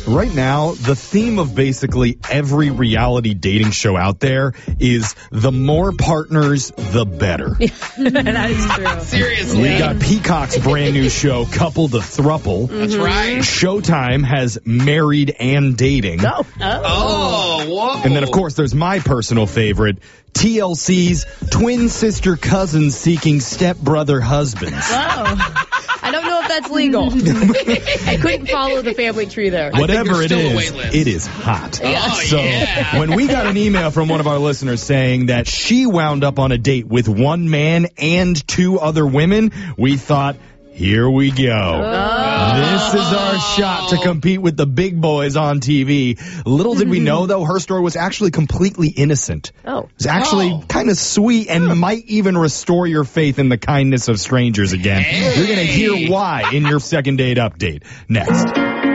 Right now, the theme of basically every reality dating show out there is the more partners, the better. That is true. Seriously. We got Peacock's brand new show, Couple to Thruple. That's right. Showtime has Married and Dating. Oh, whoa. And then, of course, there's my personal favorite, TLC's Twin Sister Cousins Seeking Stepbrother Husbands. I don't know if that's legal. I couldn't follow the family tree there. Whatever it there's still a is, wait list. it is hot. Oh, So yeah. when we got an email from one of our listeners saying that she wound up on a date with one man and two other women, we thought, here we go. This is our shot to compete with the big boys on TV. Little did we know, though, her story was actually completely innocent. Oh. It was actually kind of sweet and might even restore your faith in the kindness of strangers again. You're going to hear why in your second date update next.